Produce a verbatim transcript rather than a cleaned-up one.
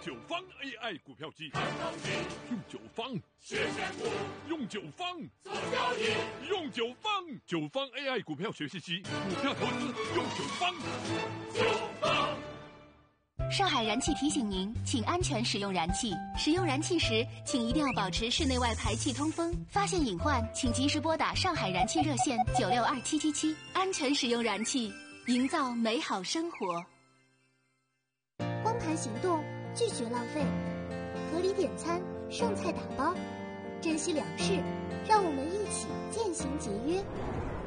九方 A I 股票机， 看投机， 用九方学选股， 用九方做交易， 用九方九方 A I 股票学习机，股票投资用九方。 九方。 上海燃气提醒您，请安全使用燃气。使用燃气时，请一定要保持室内外排气通风。发现隐患，请及时拨打上海燃气热线九六二七七七，安全使用燃气，营造美好生活。 光盘行动，拒绝浪费，合理点餐，剩菜打包，珍惜粮食，让我们一起渐行节约。